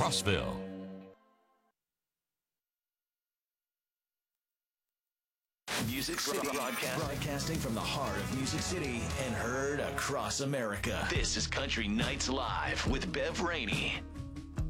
Crossville. Music City, broadcasting from the heart of Music City and heard across America. This is Country Nights Live with Bev Rainey.